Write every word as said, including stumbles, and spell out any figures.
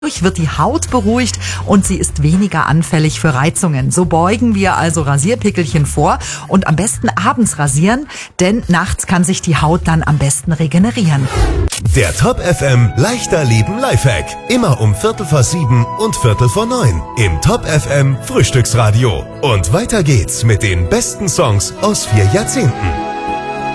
Dadurch wird die Haut beruhigt und sie ist weniger anfällig für Reizungen. So beugen wir also Rasierpickelchen vor und am besten abends rasieren, denn nachts kann sich die Haut dann am besten regenerieren. Der Top F M Leichter Leben Lifehack. Immer um Viertel vor sieben und Viertel vor neun im Top F M Frühstücksradio. Und weiter geht's mit den besten Songs aus vier Jahrzehnten.